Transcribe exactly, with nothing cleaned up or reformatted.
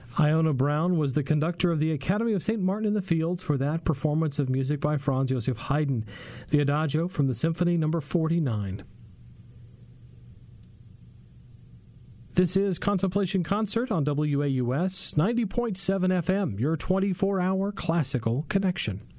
Iona Brown was the conductor of the Academy of Saint Martin in the Fields for that performance of music by Franz Joseph Haydn, the Adagio from the Symphony number forty-nine. This is Contemplation Concert on W A U S ninety point seven F M, your twenty-four hour classical connection.